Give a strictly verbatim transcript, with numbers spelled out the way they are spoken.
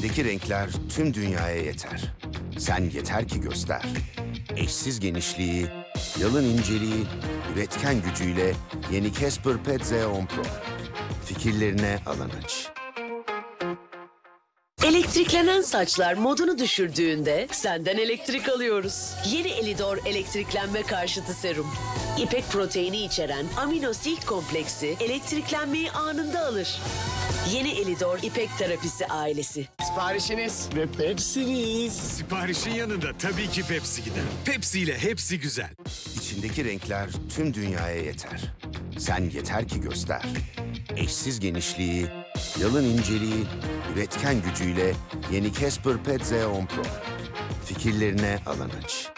İçindeki renkler tüm dünyaya yeter. Sen yeter ki göster. Eşsiz genişliği, yalın inceliği, üretken gücüyle yeni Casper Pet Z on Pro. Fikirlerine alan aç. Elektriklenen saçlar modunu düşürdüğünde senden elektrik alıyoruz. Yeni Elidor elektriklenme karşıtı serum. İpek proteini içeren amino silk kompleksi elektriklenmeyi anında alır. Yeni Elidor İpek terapisi ailesi. Siparişiniz ve Pepsi'niz. Siparişin yanında tabii ki Pepsi gider. Pepsi ile hepsi güzel. İçindeki renkler tüm dünyaya yeter. Sen yeter ki göster. Eşsiz genişliği, yalın inceliği, üretken gücüyle yeni Casper Pet Z on Pro. Fikirlerine alan aç.